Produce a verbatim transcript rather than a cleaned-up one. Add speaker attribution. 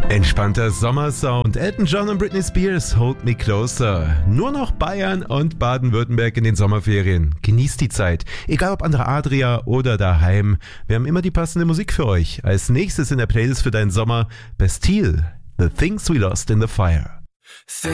Speaker 1: Entspannter Sommersound. Elton John und Britney Spears, Hold Me Closer. Nur noch Bayern und Baden-Württemberg in den Sommerferien. Genießt die Zeit. Egal ob an der Adria oder daheim. Wir haben immer die passende Musik für euch. Als nächstes in der Playlist für deinen Sommer Bastille, The Things We Lost in the Fire.